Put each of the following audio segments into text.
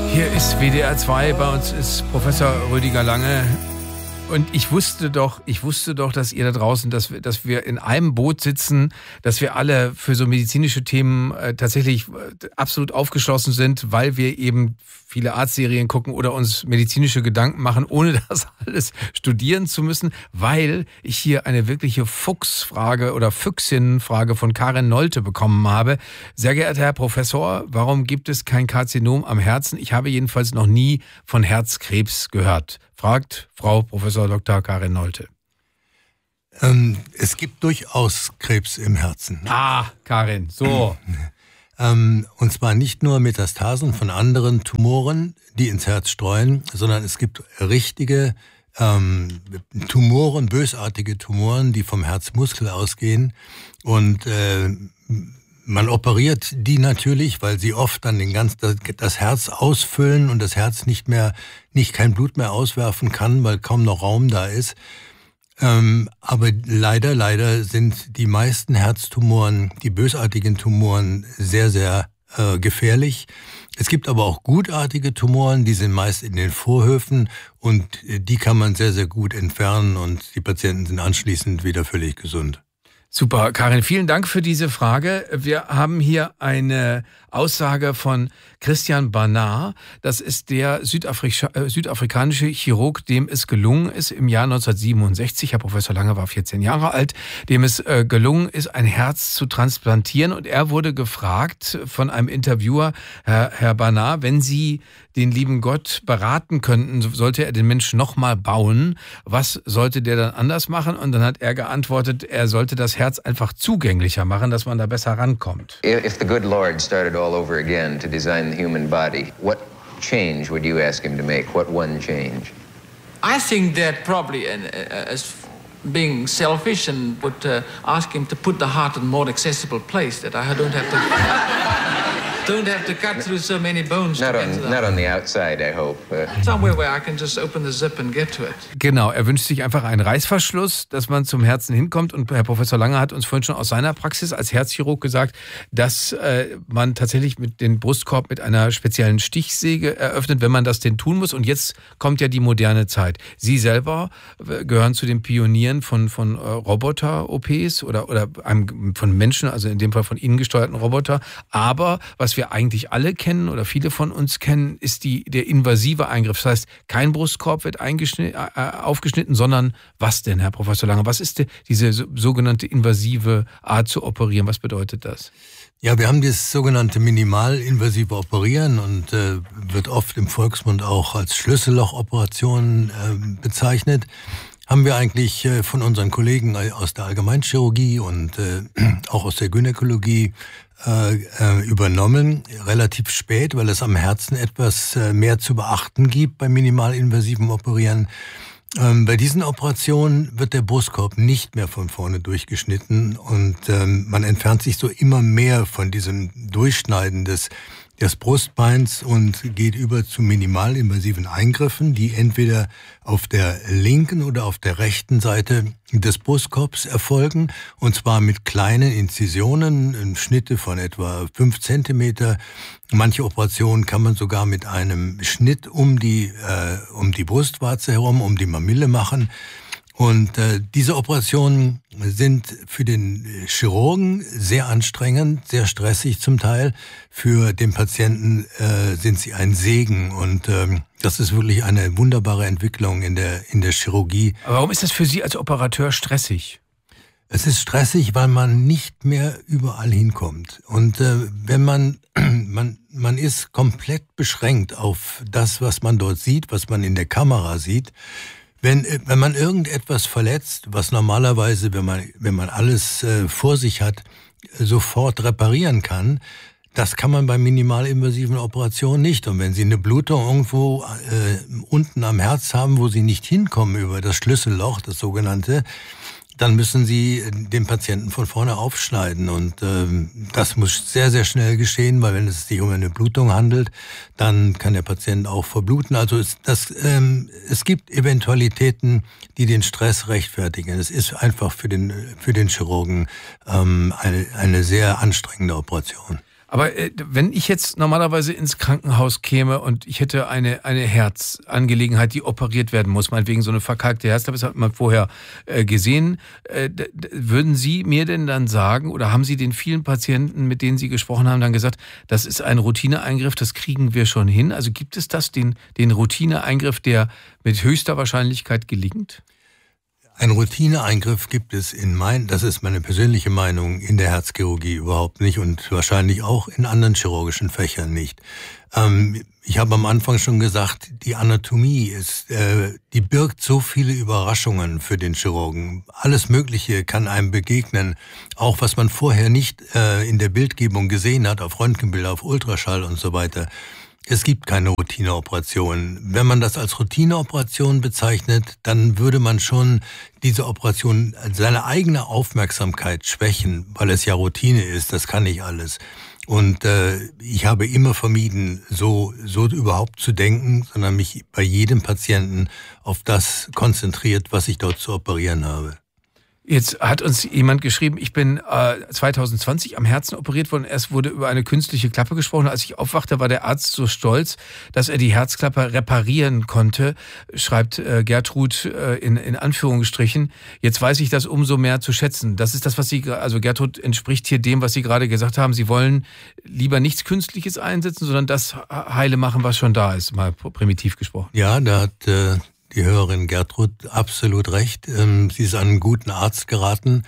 Hier ist WDR 2, bei uns ist Professor Rüdiger Lange. Und ich wusste doch, dass ihr da draußen, dass wir in einem Boot sitzen, dass wir alle für so medizinische Themen tatsächlich absolut aufgeschlossen sind, weil wir eben viele Arztserien gucken oder uns medizinische Gedanken machen, ohne das alles studieren zu müssen, weil ich hier eine wirkliche Fuchsfrage oder Füchsinnenfrage von Karin Nolte bekommen habe. Sehr geehrter Herr Professor, warum gibt es kein Karzinom am Herzen? Ich habe jedenfalls noch nie von Herzkrebs gehört. Fragt Frau Professor Dr. Karin Nolte. Es gibt durchaus Krebs im Herzen. Ah, Karin, so. Und zwar nicht nur Metastasen von anderen Tumoren, die ins Herz streuen, sondern es gibt richtige Tumoren, bösartige Tumoren, die vom Herzmuskel ausgehen. Und man operiert die natürlich, weil sie oft dann das Herz ausfüllen und das Herz kein Blut mehr auswerfen kann, weil kaum noch Raum da ist. Aber leider sind die meisten Herztumoren, die bösartigen Tumoren, sehr, sehr gefährlich. Es gibt aber auch gutartige Tumoren, die sind meist in den Vorhöfen und die kann man sehr, sehr gut entfernen und die Patienten sind anschließend wieder völlig gesund. Super, Karin, vielen Dank für diese Frage. Wir haben hier eine Aussage von Christian Barnard. Das ist der südafrikanische Chirurg, dem es gelungen ist, im Jahr 1967, Herr Professor Lange war 14 Jahre alt, dem es gelungen ist, ein Herz zu transplantieren. Und er wurde gefragt von einem Interviewer, Herr Barnard, wenn Sie den lieben Gott beraten könnten, sollte er den Menschen nochmal bauen, was sollte der dann anders machen? Und dann hat er geantwortet, er sollte das Herz einfach zugänglicher machen, dass man da besser rankommt. If the good Lord started all over again to design the human body, what change would you ask him to make? What one change? I think that probably, as being selfish, and would ask him to put the heart in a more accessible place, that I don't have to cut through so many bones. Not on the outside, I hope. Somewhere where I can just open the zip and get to it. Genau, er wünscht sich einfach einen Reißverschluss, dass man zum Herzen hinkommt. Und Herr Professor Lange hat uns vorhin schon aus seiner Praxis als Herzchirurg gesagt, dass man tatsächlich mit den Brustkorb mit einer speziellen Stichsäge eröffnet, wenn man das denn tun muss. Und jetzt kommt ja die moderne Zeit. Sie selber gehören zu den Pionieren von Roboter-OPs oder von Menschen, also in dem Fall von Ihnen gesteuerten Roboter. Aber was wir eigentlich alle kennen oder viele von uns kennen, ist der invasive Eingriff. Das heißt, kein Brustkorb wird aufgeschnitten, sondern was denn, Herr Professor Lange? Was ist diese sogenannte invasive Art zu operieren? Was bedeutet das? Ja, wir haben das sogenannte minimalinvasive Operieren und wird oft im Volksmund auch als Schlüssellochoperation bezeichnet. Haben wir eigentlich von unseren Kollegen aus der Allgemeinchirurgie und auch aus der Gynäkologie übernommen, relativ spät, weil es am Herzen etwas mehr zu beachten gibt beim minimalinvasiven Operieren. Bei diesen Operationen wird der Brustkorb nicht mehr von vorne durchgeschnitten und man entfernt sich so immer mehr von diesem Durchschneiden des Brustbeins und geht über zu minimalinvasiven Eingriffen, die entweder auf der linken oder auf der rechten Seite des Brustkorbs erfolgen, und zwar mit kleinen Inzisionen, Schnitte von etwa 5 Zentimeter. Manche Operationen kann man sogar mit einem Schnitt um die Brustwarze herum, um die Mamille machen. Und diese Operationen sind für den Chirurgen sehr anstrengend, sehr stressig zum Teil. Für den Patienten sind sie ein Segen und das ist wirklich eine wunderbare Entwicklung in der Chirurgie. Aber warum ist das für Sie als Operateur stressig? Es ist stressig, weil man nicht mehr überall hinkommt. Und wenn man ist komplett beschränkt auf das, was man dort sieht, was man in der Kamera sieht. Wenn man irgendetwas verletzt, was normalerweise, wenn man alles vor sich hat, sofort reparieren kann, das kann man bei minimalinvasiven Operationen nicht. Und wenn Sie eine Blutung irgendwo unten am Herz haben, wo Sie nicht hinkommen über das Schlüsselloch, das sogenannte, dann müssen Sie den Patienten von vorne aufschneiden. Und das muss sehr, sehr schnell geschehen, weil wenn es sich um eine Blutung handelt, dann kann der Patient auch verbluten. Also es gibt Eventualitäten, die den Stress rechtfertigen. Es ist einfach für den Chirurgen eine sehr anstrengende Operation. Aber wenn ich jetzt normalerweise ins Krankenhaus käme und ich hätte eine Herzangelegenheit, die operiert werden muss, meinetwegen so eine verkalkte Herzklappe, das hat man vorher gesehen, würden Sie mir denn dann sagen, oder haben Sie den vielen Patienten, mit denen Sie gesprochen haben, dann gesagt, das ist ein Routineeingriff, das kriegen wir schon hin? Also gibt es den Routineeingriff, der mit höchster Wahrscheinlichkeit gelingt? Ein Routineeingriff gibt es das ist meine persönliche Meinung, in der Herzchirurgie überhaupt nicht und wahrscheinlich auch in anderen chirurgischen Fächern nicht. Ich habe am Anfang schon gesagt, die Anatomie die birgt so viele Überraschungen für den Chirurgen. Alles Mögliche kann einem begegnen, auch was man vorher nicht in der Bildgebung gesehen hat, auf Röntgenbilder, auf Ultraschall und so weiter. Es gibt keine Routineoperation. Wenn man das als Routineoperation bezeichnet, dann würde man schon diese Operation, seine eigene Aufmerksamkeit schwächen, weil es ja Routine ist, das kann nicht alles. Und ich habe immer vermieden, so überhaupt zu denken, sondern mich bei jedem Patienten auf das konzentriert, was ich dort zu operieren habe. Jetzt hat uns jemand geschrieben, ich bin 2020 am Herzen operiert worden. Erst wurde über eine künstliche Klappe gesprochen. Als ich aufwachte, war der Arzt so stolz, dass er die Herzklappe reparieren konnte, schreibt Gertrud in Anführungsstrichen. Jetzt weiß ich das umso mehr zu schätzen. Das ist das, was also Gertrud entspricht hier dem, was Sie gerade gesagt haben. Sie wollen lieber nichts Künstliches einsetzen, sondern das heile machen, was schon da ist, mal primitiv gesprochen. Ja, da hat die Hörerin Gertrud absolut recht. Sie ist an einen guten Arzt geraten,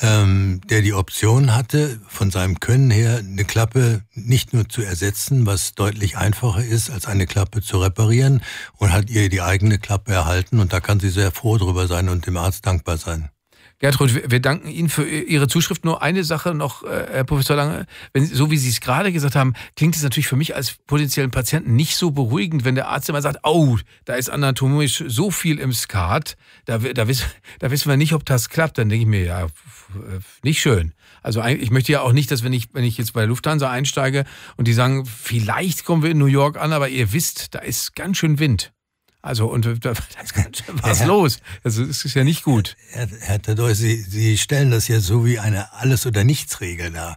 der die Option hatte, von seinem Können her eine Klappe nicht nur zu ersetzen, was deutlich einfacher ist, als eine Klappe zu reparieren, und hat ihr die eigene Klappe erhalten. Und da kann sie sehr froh drüber sein und dem Arzt dankbar sein. Gertrud, wir danken Ihnen für Ihre Zuschrift. Nur eine Sache noch, Herr Professor Lange. So wie Sie es gerade gesagt haben, klingt es natürlich für mich als potenziellen Patienten nicht so beruhigend, wenn der Arzt immer sagt, oh, da ist anatomisch so viel im Skat, da wissen wir nicht, ob das klappt. Dann denke ich mir, ja, nicht schön. Also ich möchte ja auch nicht, dass wenn ich jetzt bei Lufthansa einsteige und die sagen, vielleicht kommen wir in New York an, aber ihr wisst, da ist ganz schön Wind. Also, und da ist ganz schön was los. Also, es ist ja nicht gut. Herr Tadeusz, Sie stellen das ja so wie eine Alles- oder Nichts-Regel dar.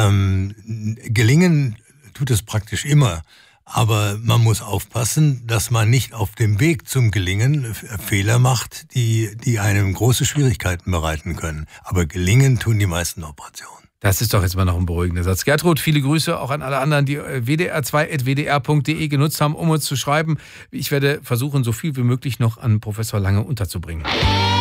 Gelingen tut es praktisch immer. Aber man muss aufpassen, dass man nicht auf dem Weg zum Gelingen Fehler macht, die einem große Schwierigkeiten bereiten können. Aber gelingen tun die meisten Operationen. Das ist doch jetzt mal noch ein beruhigender Satz. Gertrud, viele Grüße auch an alle anderen, die wdr2.wdr.de genutzt haben, um uns zu schreiben. Ich werde versuchen, so viel wie möglich noch an Professor Lange unterzubringen.